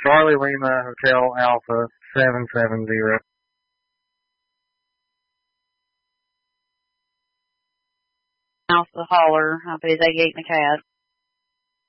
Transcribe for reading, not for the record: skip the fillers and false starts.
Charlie Lima Hotel Alpha 770. Alpha Holler, I'll be 88 McCad.